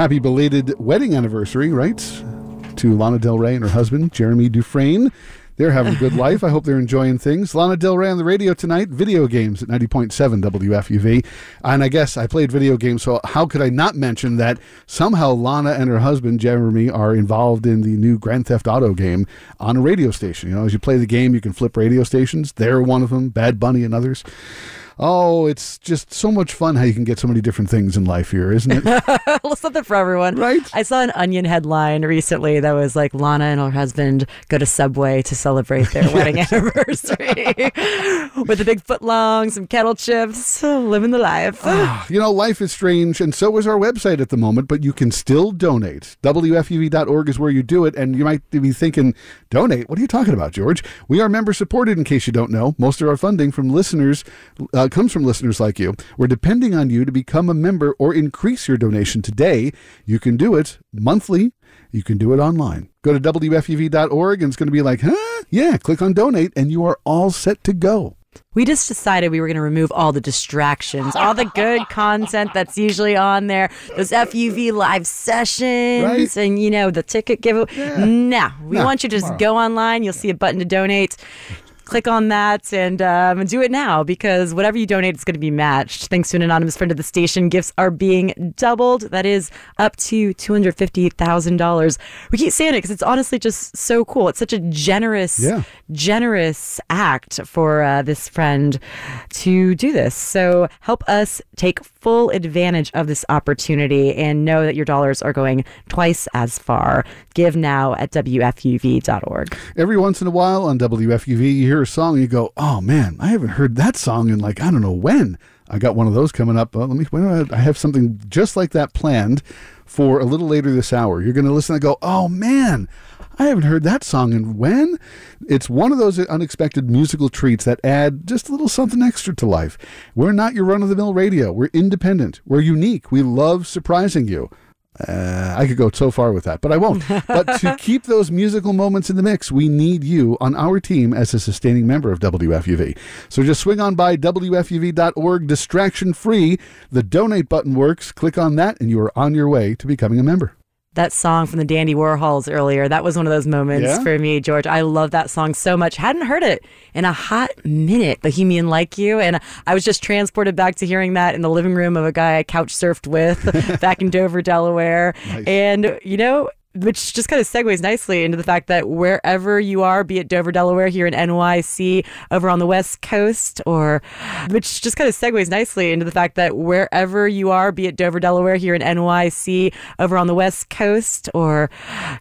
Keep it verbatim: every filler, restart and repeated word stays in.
Happy belated wedding anniversary, right? To Lana Del Rey and her husband, Jeremy Dufresne. They're having a good life. I hope they're enjoying things. Lana Del Rey on the radio tonight. Video games at ninety point seven W F U V. And I guess I played video games, so how could I not mention that somehow Lana and her husband, Jeremy, are involved in the new Grand Theft Auto game on a radio station. You know, as you play the game, you can flip radio stations. They're one of them, Bad Bunny and others. Oh, it's just so much fun how you can get so many different things in life here, isn't it? Well, something for everyone. Right? I saw an Onion headline recently that was like, Lana and her husband go to Subway to celebrate their yes. wedding anniversary with a big footlong, some kettle chips, living the life. You know, life is strange, and so is our website at the moment, but you can still donate. W F U V dot org is where you do it, and you might be thinking, donate? What are you talking about, George? We are member-supported, in case you don't know. Most of our funding from listeners uh, comes from listeners like you. We're depending on you to become a member or increase your donation today. You can do it monthly. You can do it online. Go to W F U V dot org and it's going to be like, huh? Yeah, click on donate and you are all set to go. We just decided we were going to remove all the distractions, all the good content that's usually on there, those F U V live sessions, right? And, you know, the ticket giveaway. Yeah. No, we Nah, want you to just tomorrow. go online. You'll see a button to donate. Click on that and um, do it now, because whatever you donate is going to be matched. Thanks to an anonymous friend of the station, gifts are being doubled. That is up to two hundred fifty thousand dollars. We keep saying it because it's honestly just so cool. It's such a generous, yeah. generous act for uh, this friend to do this. So help us take full advantage of this opportunity and know that your dollars are going twice as far. Give now at W F U V dot org. Every once in a while on W F U V, you hear a song and you go, oh man, I haven't heard that song in like, I don't know when. I got one of those coming up. Uh, let me, well, I have something just like that planned for a little later this hour. You're going to listen and go, oh man, I haven't heard that song in when. It's one of those unexpected musical treats that add just a little something extra to life. We're not your run-of-the-mill radio. We're independent. We're unique. We love surprising you. Uh, I could go so far with that, but I won't. But to keep those musical moments in the mix, we need you on our team as a sustaining member of W F U V. So just swing on by W F U V dot org, distraction free. The donate button works. Click on that and you are on your way to becoming a member. That song from the Dandy Warhols earlier, that was one of those moments Yeah? for me, George. I love that song so much. Hadn't heard it in a hot minute, Bohemian Like You. And I was just transported back to hearing that in the living room of a guy I couch surfed with back in Dover, Delaware. Nice. And, you know, which just kind of segues nicely into the fact that wherever you are, be it Dover, Delaware, here in N Y C, over on the West Coast, or which just kind of segues nicely into the fact that wherever you are, be it Dover, Delaware, here in N Y C, over on the West Coast, or